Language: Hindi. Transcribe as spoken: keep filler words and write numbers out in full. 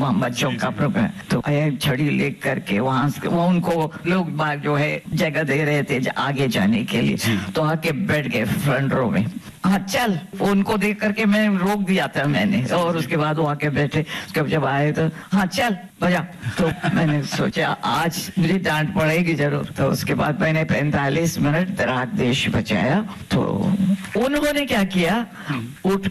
वहाँ बच्चों का प्रोग्राम, तो छड़ी ले करके वहाँ वो उनको लोग बाग जो है जगह दे रहे थे आगे जाने के लिए, तो आके बैठ गए फ्रंट रो में। हाँ चल, उनको देख करके मैं रोक दिया था मैंने, और उसके बाद वो आके बैठे। उसके जब आए तो हाँ चल बजा, तो मैंने सोचा आज मुझे डांट पड़ेगी जरूर। तो उसके बाद मैंने पैंतालीस मिनट रात देश बचाया। तो उन्होंने क्या किया, उठ